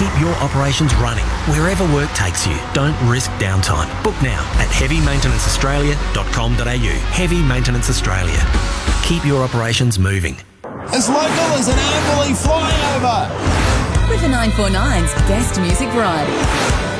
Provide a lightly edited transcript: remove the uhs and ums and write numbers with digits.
Keep your operations running wherever work takes you. Don't risk downtime. Book now at heavymaintenanceaustralia.com.au. Heavy Maintenance Australia. Keep your operations moving. As local as an Amberley flyover. With the 949's best music variety.